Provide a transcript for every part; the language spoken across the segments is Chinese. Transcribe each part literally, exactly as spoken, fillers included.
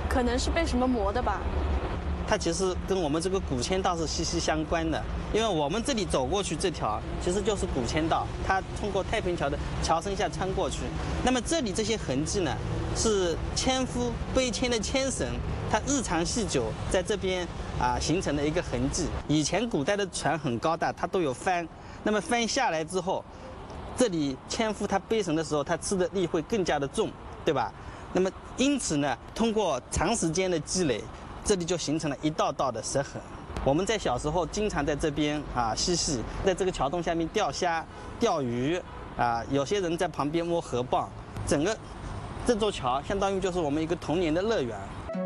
可能是被什么磨的吧。 它其实跟我们这个古签道是息息相关的，因为我们这里走过去这条其实就是古签道，它通过太平桥的桥身下穿过去。那么这里这些痕迹呢，是纤夫背牵的牵绳，它日长细久在这边啊形成的一个痕迹。以前古代的船很高大，它都有帆，那么帆下来之后，这里纤夫他背绳的时候，他吃的力会更加的重，对吧？那么因此呢，通过长时间的积累，这里就形成了一道道的折痕。我们在小时候经常在这边啊嬉戏，在这个桥洞下面钓虾、钓鱼啊，有些人在旁边摸河蚌。整个这座桥相当于就是我们一个童年的乐园。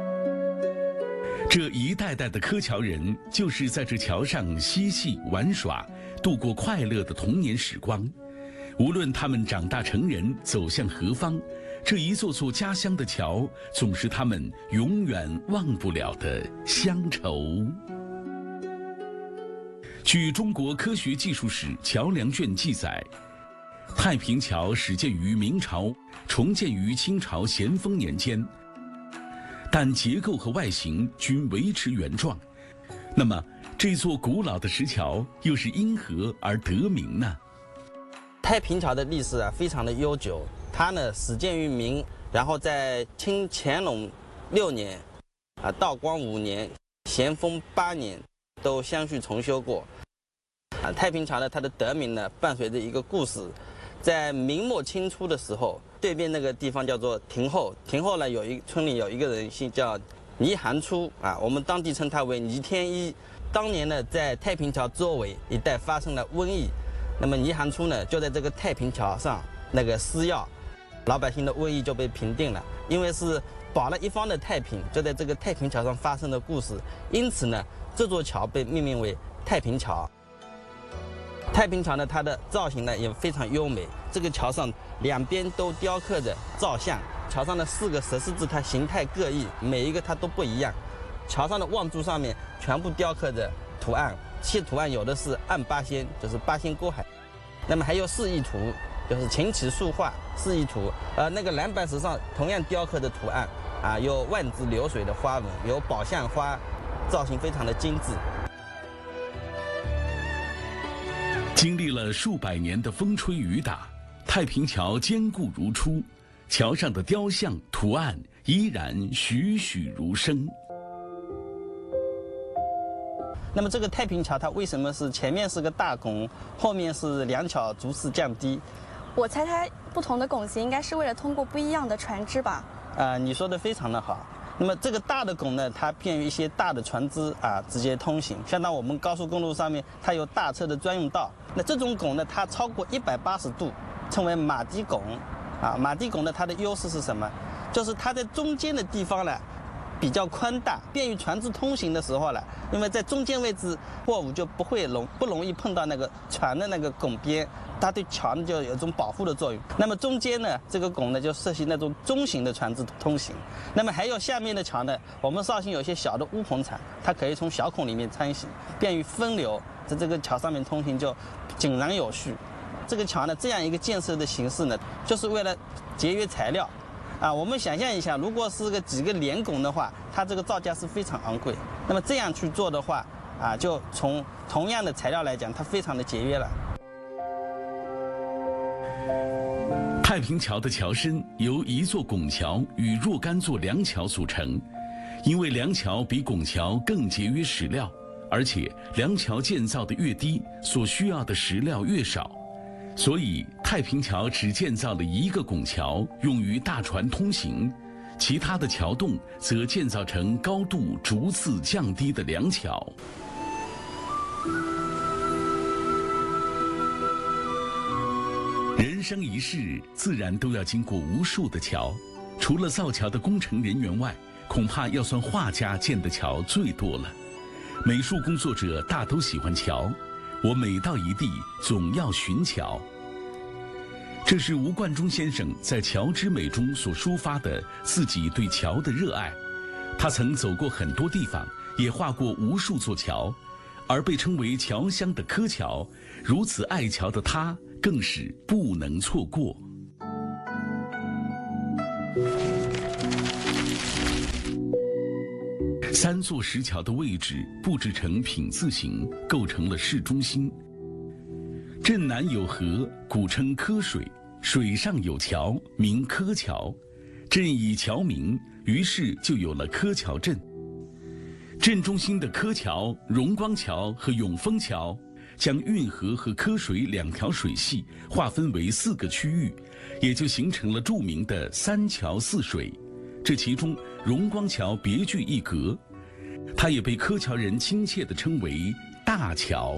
这一代代的柯桥人就是在这桥上嬉戏玩耍，度过快乐的童年时光。无论他们长大成人，走向何方，这一座座家乡的桥总是他们永远忘不了的乡愁。据中国科学技术史桥梁卷记载，太平桥始建于明朝，重建于清朝咸丰年间，但结构和外形均维持原状。那么，这座古老的石桥又是因何而得名呢？ 太平桥的历史啊非常的悠久，它呢始建于明，然后在清乾隆六年、啊道光五年、咸丰八年都相续重修过。啊，太平桥呢它的得名呢伴随着一个故事，在明末清初的时候，对面那个地方叫做亭后，亭后呢有一村里有一个人姓叫倪寒初啊，我们当地称他为倪天一。当年呢在太平桥周围一带发生了瘟疫。那么倪寒初呢，就在这个太平桥上那个施药，老百姓的瘟疫就被平定了。因为是保了一方的太平，就在这个太平桥上发生的故事，因此呢，这座桥被命名为太平桥。太平桥呢，它的造型呢也非常优美，这个桥上两边都雕刻着造像，桥上的四个石狮子它形态各异，每一个它都不一样。桥上的望柱上面全部雕刻着图案。其图案有的是按八仙，就是八仙过海，那么还有示意图，就是琴棋书画示意图。呃，那个蓝白石上同样雕刻的图案啊，有万字流水的花纹，有宝相花，造型非常的精致。 经历了数百年的风吹雨打，太平桥坚固如初，桥上的雕像图案依然栩栩如生。 那么这个太平桥它为什么是前面是个大拱，后面是两桥逐次降低？ 我猜它不同的拱形应该是为了通过不一样的船只吧？ 啊、呃，你说的非常的好。那么这个大的拱呢，它便于一些大的船只啊直接通行，相当我们高速公路上面它有大车的专用道。那这种拱呢，它超过一百八十度，称为马蹄拱。啊，马蹄拱呢，它的优势是什么？就是它在中间的地方呢比较宽大，便于船只通行的时候呢，因为在中间位置货物就不会容不容易碰到那个船的那个拱边，它对桥呢就有一种保护的作用。那么中间呢，这个拱呢就适合那种中型的船只通行。那么还有下面的桥呢，我们绍兴有些小的乌篷船，它可以从小孔里面穿行，便于分流，在这个桥上面通行就井然有序。这个桥呢，这样一个建设的形式呢，就是为了节约材料。啊，我们想象一下，如果是个几个连拱的话，它这个造价是非常昂贵。那么这样去做的话，啊，就从同样的材料来讲，它非常的节约了。 太平桥的桥身由一座拱桥与若干座梁桥组成，因为梁桥比拱桥更节约石料，而且梁桥建造的越低，所需要的石料越少。所以太平桥只建造了一个拱桥，用于大船通行，其他的桥洞则建造成高度逐次降低的梁桥。人生一世，自然都要经过无数的桥，除了造桥的工程人员外，恐怕要算画家建的桥最多了。美术工作者大都喜欢桥，我每到一地总要寻桥。这是吴冠中先生在《桥之美》中所抒发的自己对桥的热爱。他曾走过很多地方，也画过无数座桥，而被称为桥乡的柯桥，如此爱桥的他更是不能错过。 三座石桥的位置布置成品字形，构成了市中心。镇南有河，古称柯水，水上有桥，名柯桥。镇以桥名，于是就有了柯桥镇。镇中心的柯桥、荣光桥和永丰桥，将运河和柯水两条水系划分为四个区域，也就形成了著名的三桥四水。这其中，荣光桥别具一格，它也被柯桥人亲切地称为大桥。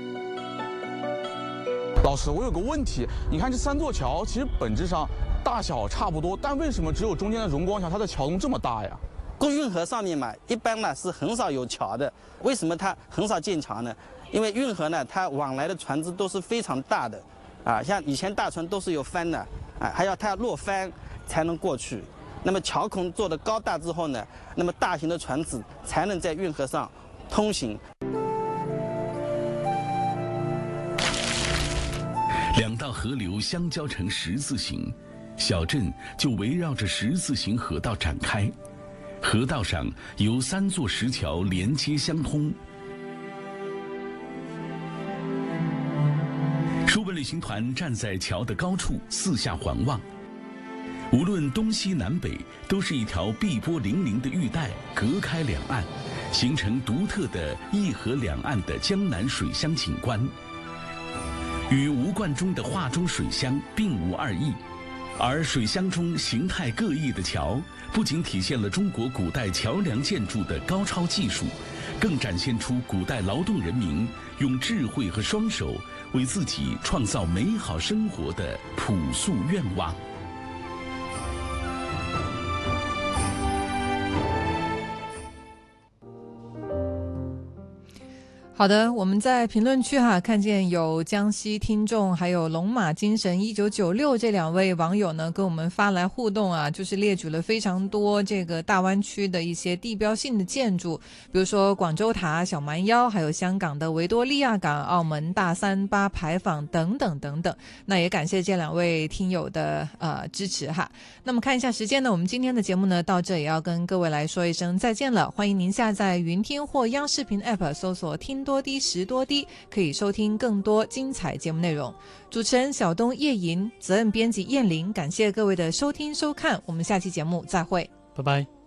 老师，我有个问题，你看这三座桥，其实本质上大小差不多，但为什么只有中间的荣光桥它的桥洞这么大呀？ 过运河上面嘛，一般呢是很少有桥的。为什么它很少建桥呢？因为运河呢，它往来的船只都是非常大的，啊，像以前大船都是有帆的，啊，还要它要落帆才能过去。那么桥孔做的高大之后呢，那么大型的船只才能在运河上通行。 两道河流相交成十字形，小镇就围绕着十字形河道展开。河道上由三座石桥连接相通。书本旅行团站在桥的高处，四下环望。无论东西南北，都是一条碧波粼粼的玉带，隔开两岸，形成独特的一河两岸的江南水乡景观，与吴冠中的画中水乡并无二异。而水乡中形态各异的桥，不仅体现了中国古代桥梁建筑的高超技术，更展现出古代劳动人民用智慧和双手为自己创造美好生活的朴素愿望。 好的，我们在评论区哈看见有江西听众还有龙马精神一九九六这两位网友呢跟我们发来互动啊，就是列举了非常多这个大湾区的一些地标性的建筑，比如说广州塔、小蛮腰，还有香港的维多利亚港、澳门大三巴牌坊等等等等。那也感谢这两位听友的呃支持哈。那么看一下时间呢，我们今天的节目呢到这也要跟各位来说一声再见了。欢迎您下载云听或央视频 App 搜索听多低时多低，可以收听更多精彩节目内容。主持人小东、叶莹，责任编辑燕玲，感谢各位的收听收看，我们下期节目再会， 拜拜。